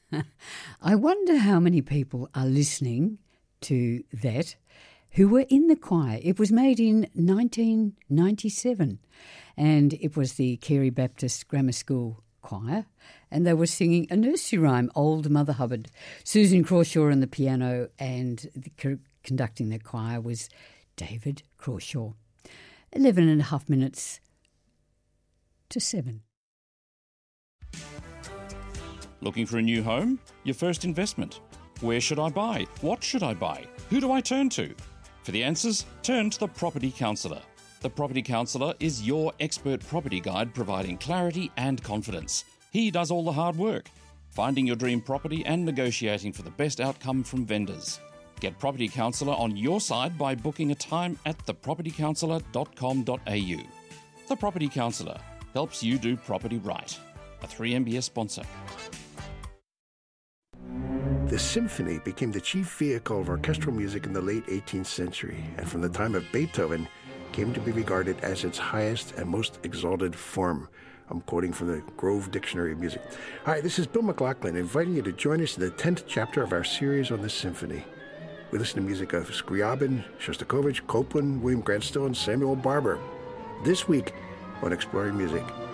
I wonder how many people are listening to that who were in the choir. It was made in 1997 and it was the Carey Baptist Grammar School Choir, and they were singing a nursery rhyme, Old Mother Hubbard. Susan Crawshaw on the piano, and conducting the choir was David Crawshaw. 11 and a half minutes to 7. Looking for a new home? Your first investment? Where should I buy? What should I buy? Who do I turn to? For the answers, turn to the Property Counsellor. The Property Counsellor is your expert property guide, providing clarity and confidence. He does all the hard work, finding your dream property and negotiating for the best outcome from vendors. Get Property Counsellor on your side by booking a time at thepropertycounsellor.com.au. The Property Counsellor helps you do property right. A 3MBS sponsor. The symphony became the chief vehicle of orchestral music in the late 18th century, and from the time of Beethoven, came to be regarded as its highest and most exalted form. I'm quoting from the Grove Dictionary of Music. Hi, this is Bill McLaughlin, inviting you to join us in the 10th chapter of our series on the symphony. We listen to music of Scriabin, Shostakovich, Copland, William Grant Still, and Samuel Barber. This week on Exploring Music,